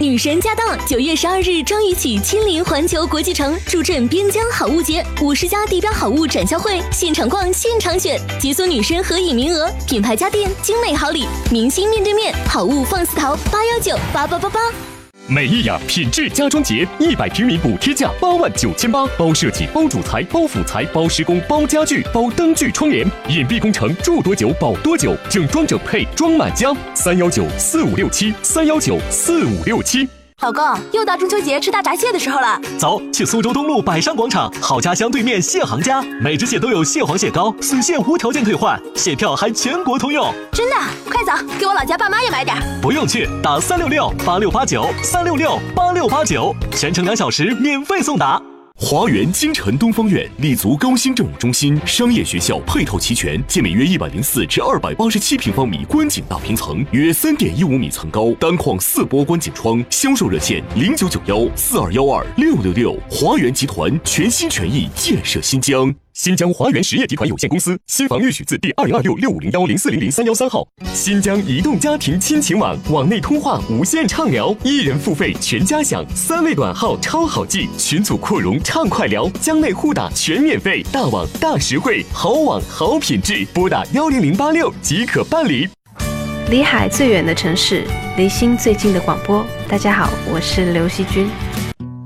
女神驾到！9月12日张宇起亲临环球国际城，助阵边疆好物节，50家地标好物展销会，现场逛，现场选，解锁女神合影名额，品牌家电，精美好礼，明星面对面，好物放肆淘，819888888。 美意雅品质家装节，100平米补贴价89800，包设计、包主材、包辅材、包施工、包家具、包灯具窗帘，隐蔽工程住多久保多久，整装整配装满家，3194567，3194567。 老公，又到中秋节吃大闸蟹的时候了， 走，去苏州东路百商广场好家乡对面蟹行家，每只蟹都有蟹黄蟹膏，损蟹无条件退换，蟹票还全国通用。 真的？快走，给我老家爸妈也买点。 不用去，打3668689，3668689，全程2小时免费送达。 华园京城东方院立足高新政务中心，商业学校配套齐全，建每约104至287平方米观景大平层，约3.15米层高，单框4波观景窗。销售热线099142126666。华园集团全心全意建设新疆。新疆华源实业集团有限公司，新房预许自第2026650104003113号。新疆移动家庭亲情网，网内通话无限畅聊，1人付费全家享，3位短号超好记，群组扩容畅快聊，疆内互打全免费，大网大实惠，好网好品质，拨打10086即可办理。 离海最远的城市，离心最近的广播。大家好，我是刘惜君。